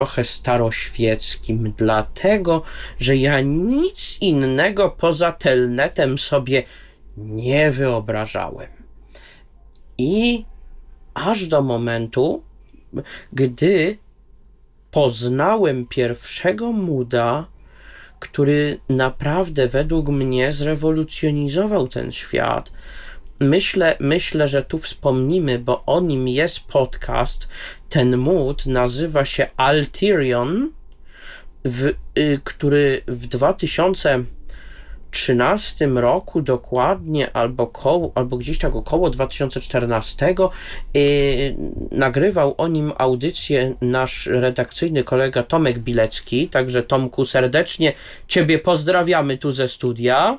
trochę staroświeckim, dlatego, że ja nic innego poza telnetem sobie nie wyobrażałem. I aż do momentu, gdy poznałem pierwszego Mooda, który naprawdę według mnie zrewolucjonizował ten świat. Myślę, że tu wspomnimy, bo o nim jest podcast. Ten Mood nazywa się Alterion, który w 2013 roku dokładnie, albo gdzieś tak około 2014, nagrywał o nim audycję nasz redakcyjny kolega Tomek Bilecki. Także Tomku, serdecznie Ciebie pozdrawiamy tu ze studia.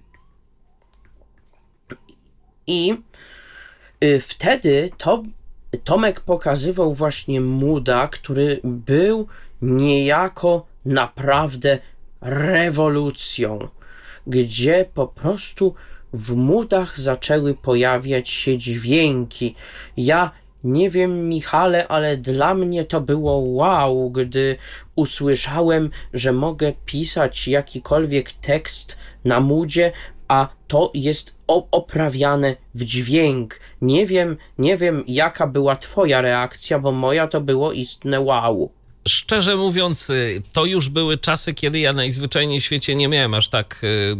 I wtedy Tomek pokazywał właśnie Mooda, który był niejako naprawdę rewolucją, gdzie po prostu w Moodach zaczęły pojawiać się dźwięki. Ja nie wiem, Michale, ale dla mnie to było wow, gdy usłyszałem, że mogę pisać jakikolwiek tekst na Moodzie, a to jest oprawiane w dźwięk. Nie wiem, jaka była twoja reakcja, bo moja to było istne wow. Szczerze mówiąc, to już były czasy, kiedy ja najzwyczajniej w świecie nie miałem aż tak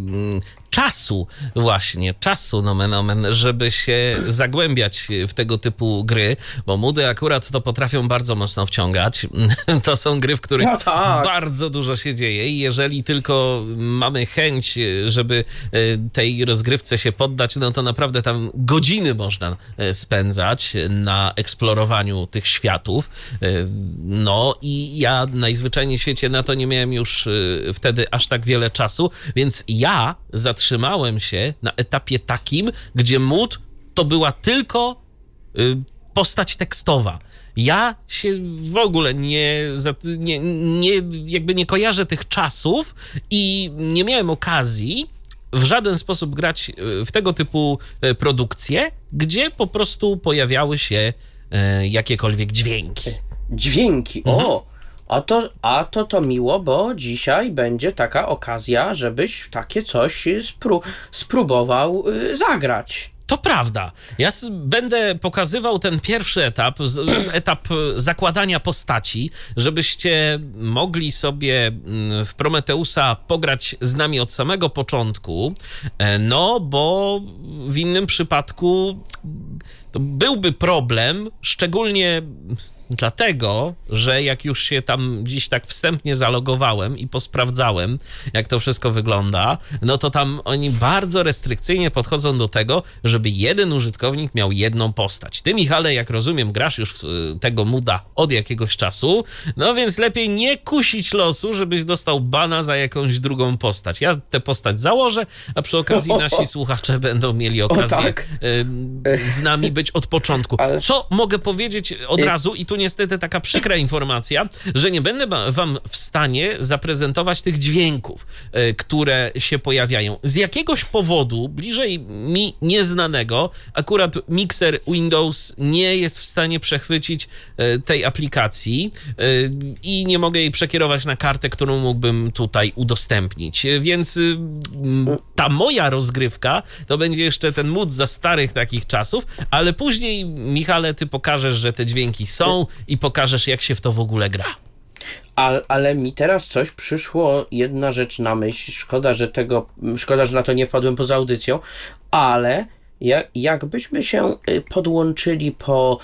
czasu, nomen omen, żeby się zagłębiać w tego typu gry, bo Moody akurat to potrafią bardzo mocno wciągać. To są gry, w których bardzo dużo się dzieje i jeżeli tylko mamy chęć, żeby tej rozgrywce się poddać, no to naprawdę tam godziny można spędzać na eksplorowaniu tych światów. No i ja najzwyczajniej w świecie na to nie miałem już wtedy aż tak wiele czasu, więc ja zatrzymałem się na etapie takim, gdzie Mood to była tylko postać tekstowa. Ja się w ogóle nie kojarzę tych czasów i nie miałem okazji w żaden sposób grać w tego typu produkcje, gdzie po prostu pojawiały się jakiekolwiek dźwięki. Dźwięki, A to miło, bo dzisiaj będzie taka okazja, żebyś takie coś spróbował zagrać. To prawda. Ja będę pokazywał ten pierwszy etap zakładania postaci, żebyście mogli sobie w Prometeusa pograć z nami od samego początku, no bo w innym przypadku to byłby problem, szczególnie dlatego, że jak już się tam dziś tak wstępnie zalogowałem i posprawdzałem, jak to wszystko wygląda, no to tam oni bardzo restrykcyjnie podchodzą do tego, żeby jeden użytkownik miał jedną postać. Ty, Michale, jak rozumiem, grasz już w tego Mooda od jakiegoś czasu, no więc lepiej nie kusić losu, żebyś dostał bana za jakąś drugą postać. Ja tę postać założę, a przy okazji nasi słuchacze będą mieli okazję z nami być od początku. Co mogę powiedzieć od razu, i tu niestety taka przykra informacja, że nie będę wam w stanie zaprezentować tych dźwięków, które się pojawiają. Z jakiegoś powodu, bliżej mi nieznanego, akurat mikser Windows nie jest w stanie przechwycić tej aplikacji i nie mogę jej przekierować na kartę, którą mógłbym tutaj udostępnić. Więc ta moja rozgrywka to będzie jeszcze ten Mood za starych takich czasów, ale później, Michale, ty pokażesz, że te dźwięki są i pokażesz, jak się w to w ogóle gra. Ale mi teraz coś przyszło, jedna rzecz na myśl. Szkoda, że na to nie wpadłem poza audycją, ale jakbyśmy się podłączyli po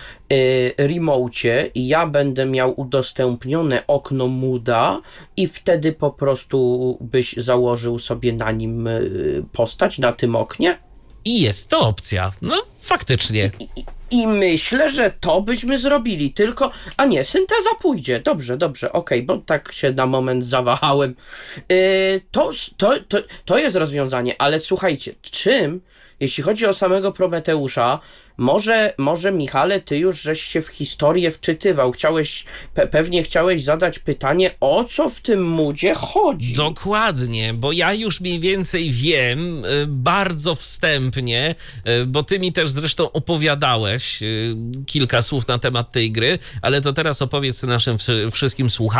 remocie i ja będę miał udostępnione okno Mooda i wtedy po prostu byś założył sobie na nim postać, na tym oknie? I jest to opcja. No, faktycznie. I myślę, że to byśmy zrobili, tylko... A nie, synteza pójdzie. Dobrze, okej, bo tak się na moment zawahałem. To jest rozwiązanie, ale słuchajcie, czym jeśli chodzi o samego Prometeusza, może Michale, ty już żeś się w historię wczytywał. Pewnie chciałeś zadać pytanie, o co w tym moodzie chodzi. Dokładnie, bo ja już mniej więcej wiem, bardzo wstępnie, bo ty mi też zresztą opowiadałeś kilka słów na temat tej gry, ale to teraz opowiedz naszym wszystkim słuchaczom,